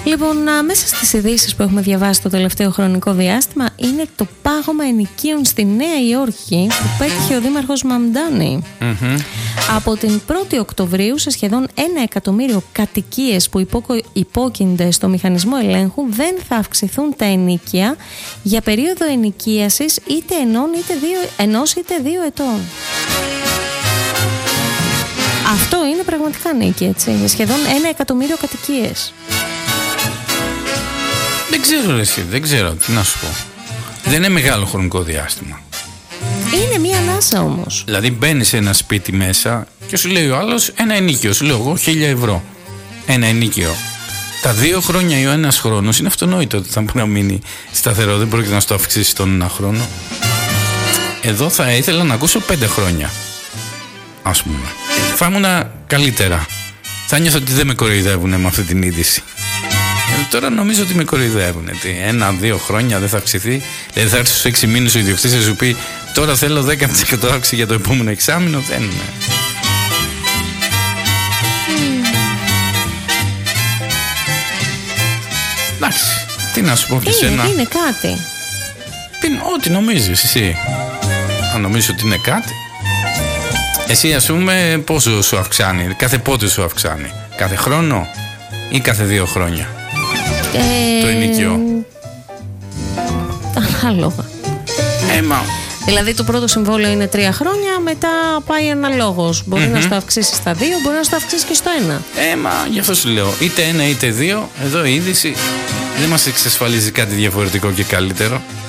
Λοιπόν, μέσα στις ειδήσεις που έχουμε διαβάσει το τελευταίο χρονικό διάστημα είναι το πάγωμα ενοικίων στη Νέα Υόρκη που πέτυχε ο δήμαρχος Μαμντάνη. Από την 1η Οκτωβρίου σε σχεδόν 1 εκατομμύριο κατοικίες που υπόκεινται στο μηχανισμό ελέγχου δεν θα αυξηθούν τα ενοίκια για περίοδο ενοικίασης είτε ενός είτε 2 ετών. Αυτό είναι πραγματικά νίκη, έτσι, για σχεδόν 1 εκατομμύριο κατοικίες. Δεν ξέρω εσύ, δεν ξέρω, τι να σου πω. Δεν είναι μεγάλο χρονικό διάστημα. Είναι μία ανάσα όμως. Δηλαδή μπαίνεις σε ένα σπίτι μέσα και σου λέει ο άλλος ένα ενίκιο. Σου λέω εγώ 1.000 ευρώ. Ένα ενίκιο. Τα 2 χρόνια ή ο ένας χρόνος είναι αυτονόητο ότι θα μπορεί να μείνει σταθερό. Δεν πρόκειται να στο αυξήσει τον ένα χρόνο. Εδώ θα ήθελα να ακούσω 5 χρόνια. Ας πούμε. Θα ήμουν καλύτερα. Θα νιώθω ότι δεν με κοροϊδεύουν με αυτή την είδηση. Τώρα νομίζω ότι με κοροϊδεύουν. 1-2 χρόνια δεν θα αυξηθεί. Δηλαδή θα έρθει στους 6 μήνες ο ιδιοκτήτης και σου πει τώρα θέλω 10% αύξηση για το επόμενο εξάμηνο. Δεν είναι. Εντάξει. Τι να σου πω και σένα. Είναι κάτι. Ό,τι νομίζεις εσύ. Αν νομίζεις ότι είναι κάτι. Εσύ ας πούμε πόσο σου αυξάνει, κάθε πότε σου αυξάνει, κάθε χρόνο ή κάθε 2 χρόνια το ενοικιό. Ανάλογα. Δηλαδή το πρώτο συμβόλαιο είναι 3 χρόνια, μετά πάει αναλόγως. Μπορεί να στο αυξήσει στα 2, μπορεί να στο αυξήσει και στο 1. Γι' αυτό σου λέω, είτε 1 είτε 2, εδώ η είδηση δεν μας εξασφαλίζει κάτι διαφορετικό και καλύτερο.